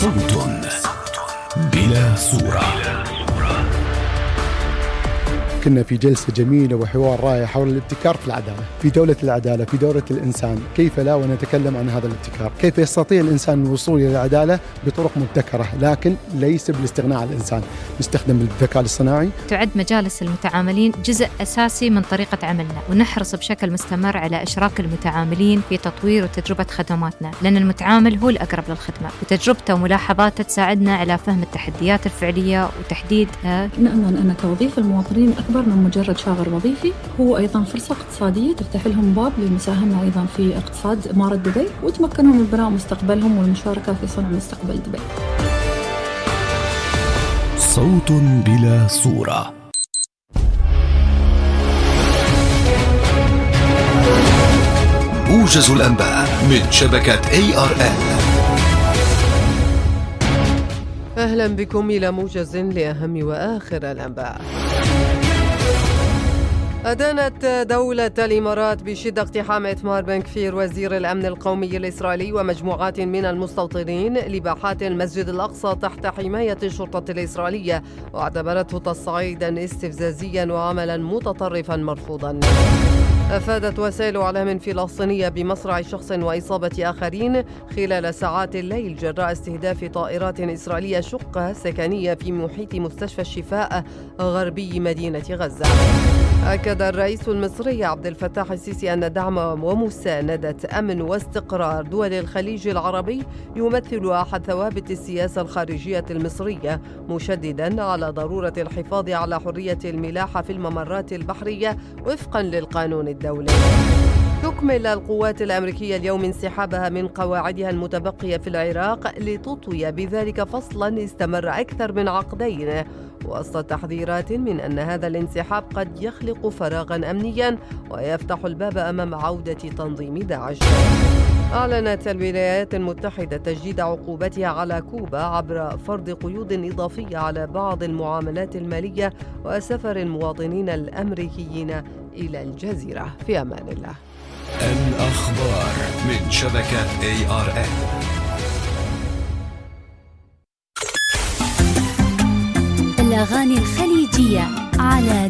صوت بلا صورة. كنا في جلسة جميلة وحوار رائع حول الابتكار في العدالة، في دولة العدالة، في دولة الإنسان. كيف لا ونتكلم عن هذا الابتكار؟ كيف يستطيع الإنسان الوصول إلى العدالة بطرق مبتكرة، لكن ليس بالاستغناء عن الإنسان. نستخدم الذكاء الاصطناعي. تعد مجالس المتعاملين جزء أساسي من طريقة عملنا، ونحرص بشكل مستمر على إشراك المتعاملين في تطوير وتجربة خدماتنا، لأن المتعامل هو الأقرب للخدمة، وتجربته وملاحظاته تساعدنا على فهم التحديات الفعلية وتحديدها. نأمن أن توظيف المواطنين أكبر من مجرد شاغر وظيفي، هو أيضا فرصة اقتصادية تفتح لهم باب للمساهمة أيضا في اقتصاد إمارة دبي، وتمكنهم من بناء مستقبلهم والمشاركة في صنع مستقبل دبي. صوت بلا صورة. موجز الأنباء من شبكة ARN. أهلا بكم إلى موجز لأهم وآخر الأنباء. أدانت دولة الإمارات بشدة اقتحام إتمار بن كفير وزير الأمن القومي الإسرائيلي ومجموعات من المستوطنين لباحات المسجد الأقصى تحت حماية الشرطة الإسرائيلية، واعتبرته تصعيدا استفزازيا وعملا متطرفا مرفوضا. أفادت وسائل إعلام فلسطينية بمصرع شخص وإصابة آخرين خلال ساعات الليل جراء استهداف طائرات إسرائيلية شقة سكنية في محيط مستشفى الشفاء غربي مدينة غزة. أكد الرئيس المصري عبد الفتاح السيسي أن دعم ومساندة أمن واستقرار دول الخليج العربي يمثل أحد ثوابت السياسة الخارجية المصرية، مشددا على ضرورة الحفاظ على حرية الملاحة في الممرات البحرية وفقا للقانون الدولي. تكمل القوات الأمريكية اليوم انسحابها من قواعدها المتبقية في العراق لتطوي بذلك فصلا استمر أكثر من عقدين، وسط تحذيرات من أن هذا الانسحاب قد يخلق فراغا أمنيا ويفتح الباب أمام عودة تنظيم داعش. أعلنت الولايات المتحدة تجديد عقوبتها على كوبا عبر فرض قيود إضافية على بعض المعاملات المالية وسفر المواطنين الأمريكيين إلى الجزيرة. في أمان الله. الأخبار من شبكة ARN. الأغاني الخليجية على